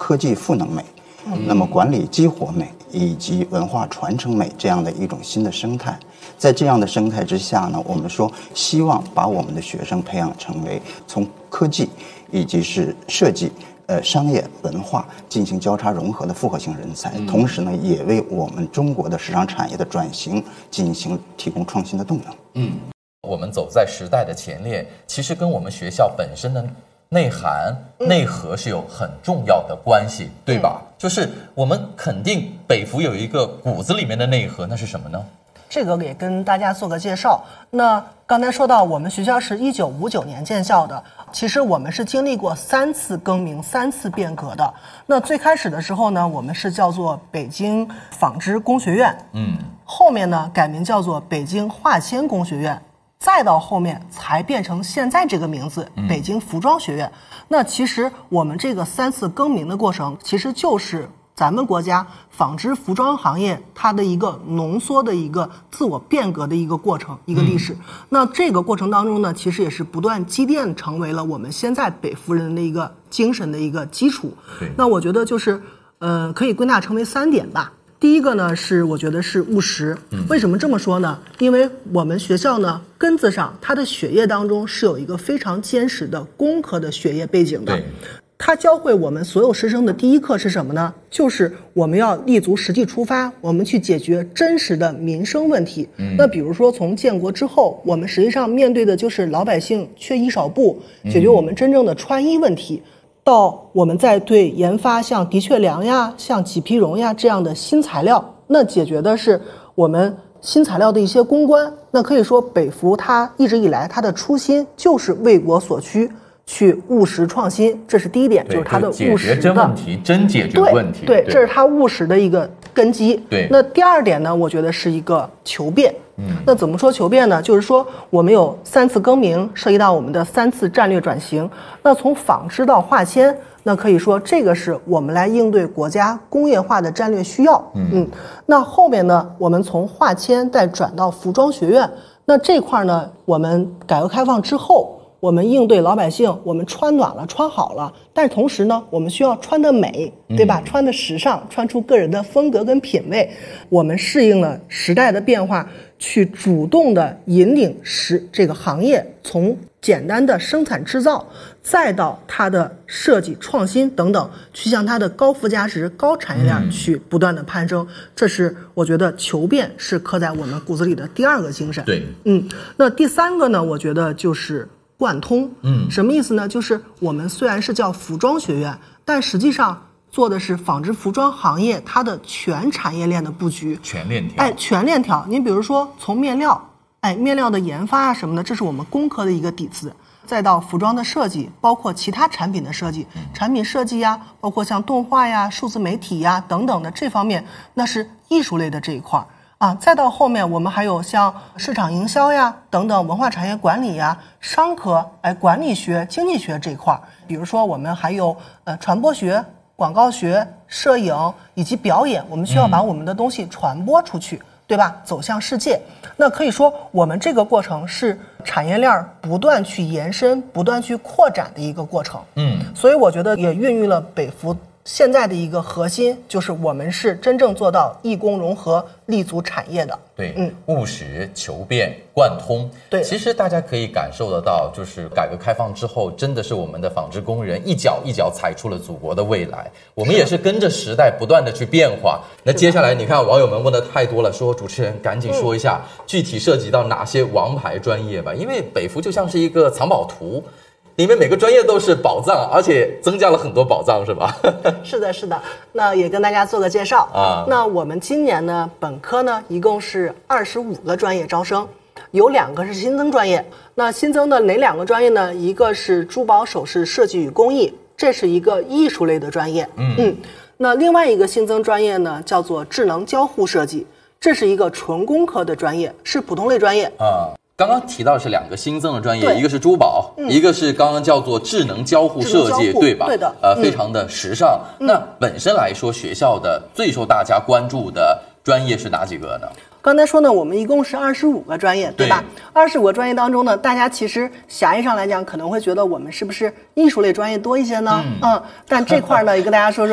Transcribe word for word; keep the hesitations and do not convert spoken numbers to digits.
科技赋能美，那么管理激活美以及文化传承美这样的一种新的生态。在这样的生态之下呢，我们说希望把我们的学生培养成为从科技以及是设计、呃商业、文化进行交叉融合的复合型人才，嗯、同时呢，也为我们中国的时尚产业的转型进行提供创新的动能。 嗯，我们走在时代的前列，其实跟我们学校本身的内涵、嗯、内核是有很重要的关系，对吧？嗯、就是我们肯定北服有一个骨子里面的内核，那是什么呢？ 这个也跟大家做个介绍。那刚才说到我们学校是一九五九年建校的，其实我们是经历过三次更名、三次变革的。那最开始的时候呢，我们是叫做北京纺织工学院，嗯，后面呢改名叫做北京化纤工学院，再到后面才变成现在这个名字，北京服装学院。那其实我们这个三次更名的过程，其实就是咱们国家纺织服装行业它的一个浓缩的一个自我变革的一个过程，一个历史。嗯、那这个过程当中呢，其实也是不断积淀成为了我们现在北服人的一个精神的一个基础。那我觉得就是，呃，可以归纳成为三点吧。第一个呢是我觉得是务实。为什么这么说呢？因为我们学校呢根子上它的血液当中是有一个非常坚实的工科的血液背景的。他教会我们所有师生的第一课是什么呢？就是我们要立足实际出发，我们去解决真实的民生问题。嗯、那比如说从建国之后，我们实际上面对的就是老百姓缺衣少布，解决我们真正的穿衣问题。嗯、到我们在对研发像的确良呀、像麂皮绒呀这样的新材料，那解决的是我们新材料的一些攻关。那可以说北服它一直以来它的初心就是为国所需，去务实创新，这是第一点，就是它的务实的解决真问题，真解决问题。 对，对，这是它务实的一个根基。 对， 那第二点呢，我觉得是一个求变。嗯，那怎么说求变呢？就是说我们有三次更名，涉及到我们的三次战略转型。那从纺织到化纤，那可以说这个是我们来应对国家工业化的战略需要。嗯嗯，那后面呢，我们从化纤再转到服装学院，那这块呢，我们改革开放之后，我们应对老百姓，我们穿暖了，穿好了，但是同时呢，我们需要穿得美，对吧？嗯、穿得时尚，穿出个人的风格跟品味。我们适应了时代的变化，去主动的引领时这个行业从简单的生产制造，再到它的设计创新等等，去向它的高附加值、高产业链去不断的攀升。嗯、这是我觉得求变是刻在我们骨子里的第二个精神。 对， 嗯，那第三个呢，我觉得就是贯通。嗯，什么意思呢？就是我们虽然是叫服装学院，但实际上做的是纺织服装行业它的全产业链的布局， 全链条。 哎，全链条。您比如说从面料，哎，面料的研发啊什么的，这是我们工科的一个底子，再到服装的设计，包括其他产品的设计，嗯、产品设计呀，包括像动画呀、数字媒体呀等等的这方面，那是艺术类的这一块。啊，再到后面我们还有像市场营销呀等等文化产业管理呀、商科、哎管理学、经济学这一块。比如说我们还有呃传播学、广告学、摄影以及表演，我们需要把我们的东西传播出去，嗯、对吧？走向世界。那可以说我们这个过程是产业链不断去延伸、不断去扩展的一个过程。嗯，所以我觉得也孕育了北服现在的一个核心，就是我们是真正做到义工融合、立足产业的。 对，嗯，务实、求变、贯通。 对， 其实大家可以感受得到，就是改革开放之后，真的是我们的纺织工人一脚一脚踩出了祖国的未来。我们也是跟着时代不断的去变化。那接下来你看网友们问的太多了，说主持人赶紧说一下、嗯、具体涉及到哪些王牌专业吧，因为北服就像是一个藏宝图。里面每个专业都是宝藏，而且增加了很多宝藏，是吧？ 是的，是的。那也跟大家做个介绍啊。那我们今年呢，本科呢一共是二十五个专业招生，有两个是新增专业。那新增的哪两个专业呢？一个是珠宝首饰设计与工艺，这是一个艺术类的专业。嗯嗯。那另外一个新增专业呢，叫做智能交互设计，这是一个纯工科的专业，是普通类专业啊。刚刚提到是两个新增的专业，一个是珠宝、嗯，一个是刚刚叫做智能交互设计，对吧？ 对的， 呃、 嗯， 非常的时尚、嗯。那本身来说，学校的最受大家关注的专业是哪几个呢？ 刚才说呢，我们一共是二十五个专业，对吧？二十五个专业当中呢，大家其实狭义上来讲，可能会觉得我们是不是艺术类专业多一些呢？嗯，嗯但这块呢，也跟大家说说。